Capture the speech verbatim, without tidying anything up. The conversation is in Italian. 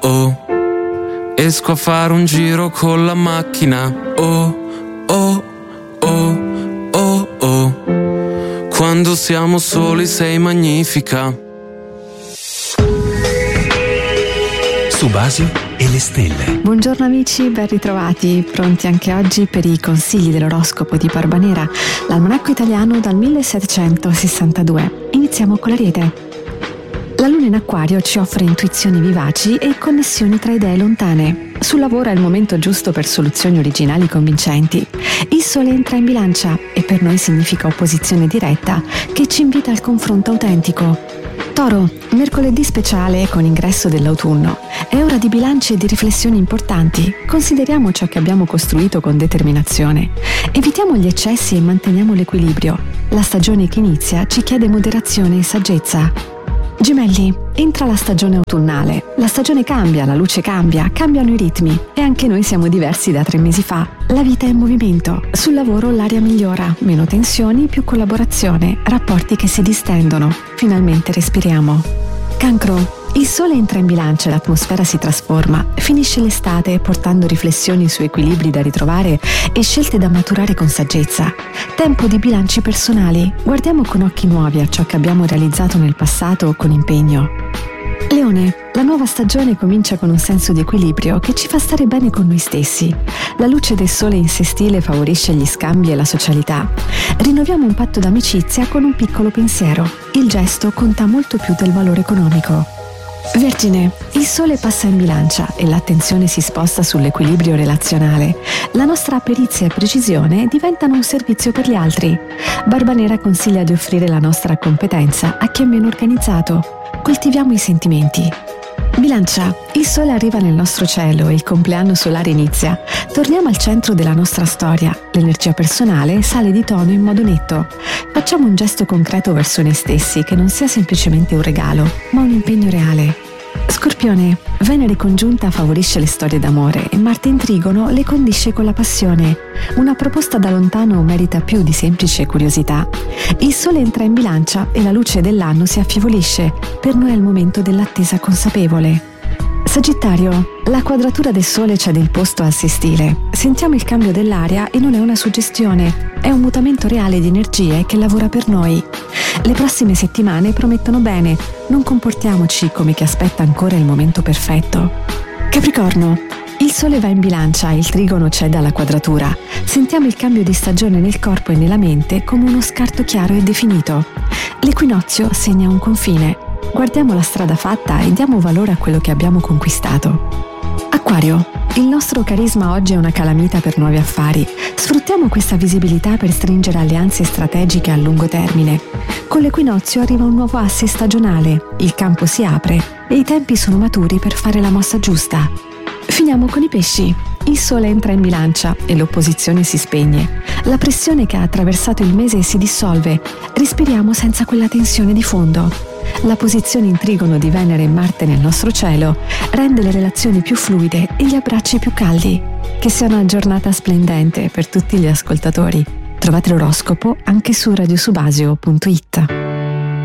oh. Esco a fare un giro con la macchina, oh, oh, oh, oh, oh. Quando siamo soli sei magnifica. Subasio e le stelle. Buongiorno amici, ben ritrovati, pronti anche oggi per i consigli dell'oroscopo di Barbanera, l'almanacco italiano dal millesettecentosessantadue. Iniziamo con l'Ariete. La luna in Acquario ci offre intuizioni vivaci e connessioni tra idee lontane. Sul lavoro è il momento giusto per soluzioni originali convincenti. Il Sole entra in Bilancia e per noi significa opposizione diretta che ci invita al confronto autentico. Toro, mercoledì speciale con ingresso dell'autunno. È ora di bilanci e di riflessioni importanti. Consideriamo ciò che abbiamo costruito con determinazione. Evitiamo gli eccessi e manteniamo l'equilibrio. La stagione che inizia ci chiede moderazione e saggezza. Gemelli, entra la stagione autunnale. La stagione cambia, la luce cambia, cambiano i ritmi e anche noi siamo diversi da tre mesi fa. La vita è in movimento. Sul lavoro l'aria migliora, meno tensioni, più collaborazione, rapporti che si distendono. Finalmente respiriamo. Cancro, il Sole entra in Bilancia e l'atmosfera si trasforma. Finisce l'estate portando riflessioni su equilibri da ritrovare e scelte da maturare con saggezza. Tempo di bilanci personali. Guardiamo con occhi nuovi a ciò che abbiamo realizzato nel passato con impegno. Leone, la nuova stagione comincia con un senso di equilibrio che ci fa stare bene con noi stessi. La luce del sole in sestile favorisce gli scambi e la socialità. Rinnoviamo un patto d'amicizia con un piccolo pensiero. Il gesto conta molto più del valore economico. Vergine, il Sole passa in Bilancia e l'attenzione si sposta sull'equilibrio relazionale. La nostra perizia e precisione diventano un servizio per gli altri. Barbanera consiglia di offrire la nostra competenza a chi è meno organizzato. Coltiviamo i sentimenti. Bilancia, il Sole arriva nel nostro cielo e il compleanno solare inizia. Torniamo al centro della nostra storia. L'energia personale sale di tono in modo netto. Facciamo un gesto concreto verso noi stessi che non sia semplicemente un regalo, ma un impegno reale. Scorpione, Venere congiunta favorisce le storie d'amore e Marte in trigono le condisce con la passione. Una proposta da lontano merita più di semplice curiosità. Il Sole entra in Bilancia e la luce dell'anno si affievolisce. Per noi è il momento dell'attesa consapevole. Sagittario, la quadratura del Sole cede il posto al sestile. Sentiamo il cambio dell'aria e non è una suggestione, è un mutamento reale di energie che lavora per noi. Le prossime settimane promettono bene, non comportiamoci come chi aspetta ancora il momento perfetto. Capricorno, il Sole va in Bilancia e il trigono cede alla quadratura. Sentiamo il cambio di stagione nel corpo e nella mente come uno scarto chiaro e definito. L'equinozio segna un confine. Guardiamo la strada fatta e diamo valore a quello che abbiamo conquistato. Acquario, il nostro carisma oggi è una calamita per nuovi affari. Sfruttiamo questa visibilità per stringere alleanze strategiche a lungo termine. Con l'equinozio arriva un nuovo asse stagionale, il campo si apre e i tempi sono maturi per fare la mossa giusta. Finiamo con i pesci. Il Sole entra in Bilancia e l'opposizione si spegne. La pressione che ha attraversato il mese si dissolve. Respiriamo senza quella tensione di fondo. La posizione in trigono di Venere e Marte nel nostro cielo rende le relazioni più fluide e gli abbracci più caldi. Che sia una giornata splendente per tutti gli ascoltatori. Trovate l'oroscopo anche su radiosubasio punto it.